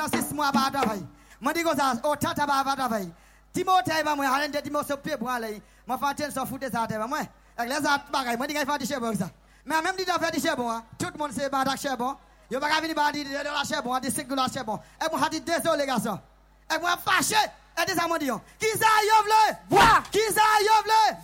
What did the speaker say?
6 mois ba travail moi dit comme ça au tata ba travail Timothée va moi aller de Timothée pied pour aller moi faire ça foutre ça moi avec les autres bagages moi dit qu'il faire du charbon ça mais même dit faire du charbon tout le monde sait pas de charbon yo pas venir ba dire de la charbon de 5 dollars charbon et moi dit désolé garçon et moi fâché et des amants dit qui ça yo vle qui ça yo vle